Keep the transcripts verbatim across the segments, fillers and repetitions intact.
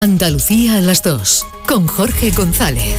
Andalucía a las dos, con Jorge González.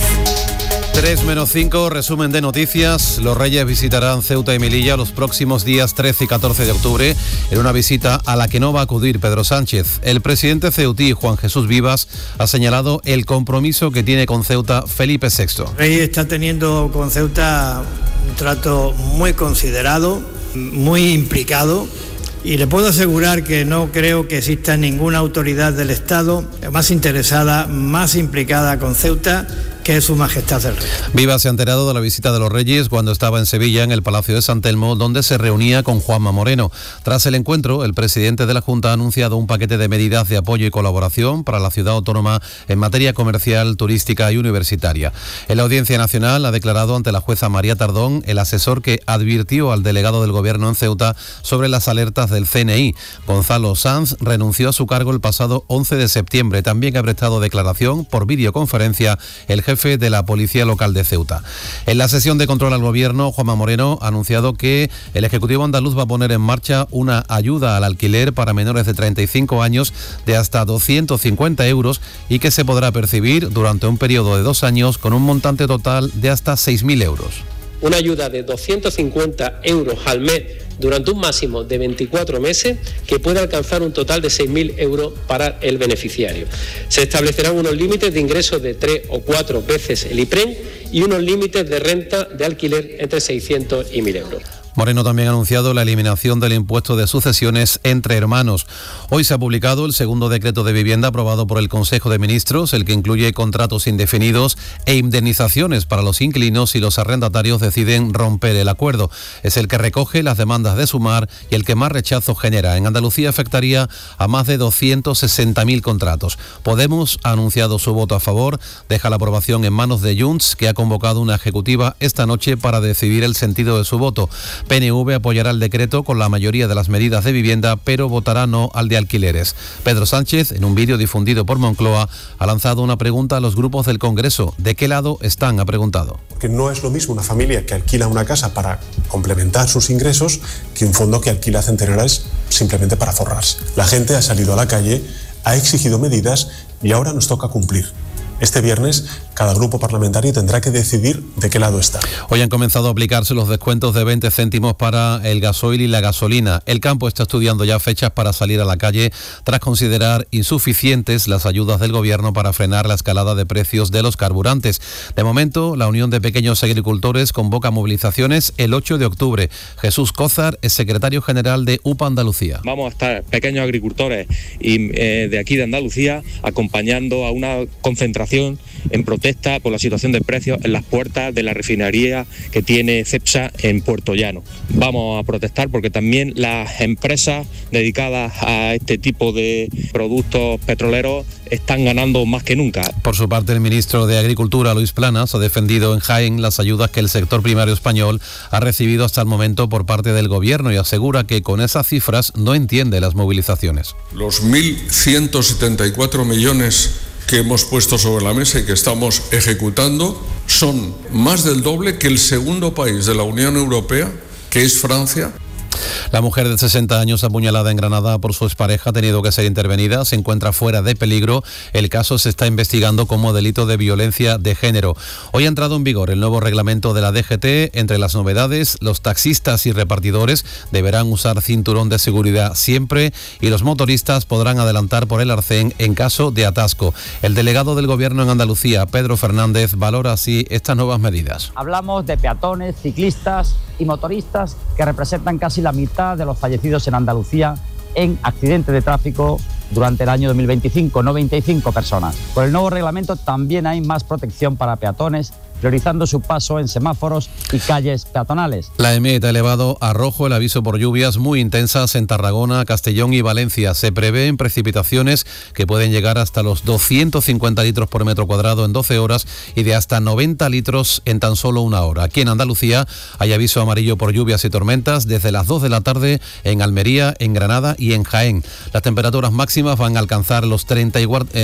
tres menos cinco, resumen de noticias. Los Reyes visitarán Ceuta y Melilla los próximos días trece y catorce de octubre, en una visita a la que no va a acudir Pedro Sánchez. El presidente ceutí, Juan Jesús Vivas, ha señalado el compromiso que tiene con Ceuta Felipe sexto. El rey está teniendo con Ceuta un trato muy considerado, muy implicado. Y le puedo asegurar que no creo que exista ninguna autoridad del Estado más interesada, más implicada con Ceuta, que es Su Majestad el Rey. Vivas se ha enterado de la visita de los Reyes cuando estaba en Sevilla, en el Palacio de San Telmo, donde se reunía con Juanma Moreno. Tras el encuentro, el presidente de la Junta ha anunciado un paquete de medidas de apoyo y colaboración para la ciudad autónoma en materia comercial, turística y universitaria. En la Audiencia Nacional ha declarado ante la jueza María Tardón el asesor que advirtió al delegado del Gobierno en Ceuta sobre las alertas del C N I. Gonzalo Sanz renunció a su cargo el pasado once de septiembre. También ha prestado declaración por videoconferencia el jefe jefe de la Policía Local de Ceuta. En la sesión de control al Gobierno, Juanma Moreno ha anunciado que el Ejecutivo andaluz va a poner en marcha una ayuda al alquiler para menores de treinta y cinco años de hasta doscientos cincuenta euros y que se podrá percibir durante un periodo de dos años con un montante total de hasta seis mil euros. Una ayuda de doscientos cincuenta euros al mes durante un máximo de veinticuatro meses que puede alcanzar un total de seis mil euros para el beneficiario. Se establecerán unos límites de ingresos de tres o cuatro veces el IPREN y unos límites de renta de alquiler entre seiscientos y mil euros. Moreno también ha anunciado la eliminación del impuesto de sucesiones entre hermanos. Hoy se ha publicado el segundo decreto de vivienda aprobado por el Consejo de Ministros, el que incluye contratos indefinidos e indemnizaciones para los inquilinos si los arrendatarios deciden romper el acuerdo. Es el que recoge las demandas de Sumar y el que más rechazo genera. En Andalucía afectaría a más de doscientos sesenta mil contratos. Podemos ha anunciado su voto a favor, deja la aprobación en manos de Junts, que ha convocado una ejecutiva esta noche para decidir el sentido de su voto. P N V apoyará el decreto con la mayoría de las medidas de vivienda, pero votará no al de alquileres. Pedro Sánchez, en un vídeo difundido por Moncloa, ha lanzado una pregunta a los grupos del Congreso. ¿De qué lado están?, ha preguntado. Que no es lo mismo una familia que alquila una casa para complementar sus ingresos que un fondo que alquila centenarios simplemente para forrarse. La gente ha salido a la calle, ha exigido medidas y ahora nos toca cumplir. Este viernes, cada grupo parlamentario tendrá que decidir de qué lado está. Hoy han comenzado a aplicarse los descuentos de veinte céntimos para el gasoil y la gasolina. El campo está estudiando ya fechas para salir a la calle tras considerar insuficientes las ayudas del Gobierno para frenar la escalada de precios de los carburantes. De momento, la Unión de Pequeños Agricultores convoca movilizaciones el ocho de octubre. Jesús Cózar es secretario general de U P A Andalucía. Vamos a estar pequeños agricultores y eh, de aquí de Andalucía acompañando a una concentración en protesta por la situación de precios en las puertas de la refinería que tiene Cepsa en Puerto Llano. Vamos a protestar porque también las empresas dedicadas a este tipo de productos petroleros están ganando más que nunca. Por su parte, el ministro de Agricultura, Luis Planas, ha defendido en Jaén las ayudas que el sector primario español ha recibido hasta el momento por parte del Gobierno y asegura que con esas cifras no entiende las movilizaciones. Los mil ciento setenta y cuatro millones que hemos puesto sobre la mesa y que estamos ejecutando son más del doble que el segundo país de la Unión Europea, que es Francia. La mujer de sesenta años apuñalada en Granada por su expareja ha tenido que ser intervenida, se encuentra fuera de peligro. El caso se está investigando como delito de violencia de género. Hoy ha entrado en vigor el nuevo reglamento de la D G T. Entre las novedades, los taxistas y repartidores deberán usar cinturón de seguridad siempre y los motoristas podrán adelantar por el arcén en caso de atasco. El delegado del Gobierno en Andalucía, Pedro Fernández, valora así estas nuevas medidas. Hablamos de peatones, ciclistas y motoristas que representan casi la mitad de los fallecidos en Andalucía en accidentes de tráfico durante el año dos mil veinticinco, noventa y cinco personas. Con el nuevo reglamento también hay más protección para peatones, priorizando su paso en semáforos y calles peatonales. La EMET ha elevado a rojo el aviso por lluvias muy intensas en Tarragona, Castellón y Valencia. Se prevén precipitaciones que pueden llegar hasta los doscientos cincuenta litros por metro cuadrado en doce horas y de hasta noventa litros en tan solo una hora. Aquí en Andalucía hay aviso amarillo por lluvias y tormentas desde las dos de la tarde en Almería, en Granada y en Jaén. Las temperaturas máximas van a alcanzar los treinta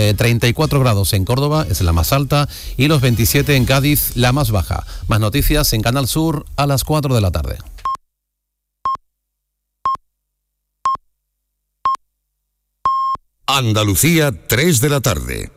y cuatro grados en Córdoba, es la más alta, y los veintisiete en Cádiz, la más baja. Más noticias en Canal Sur a las cuatro de la tarde. Andalucía, tres de la tarde.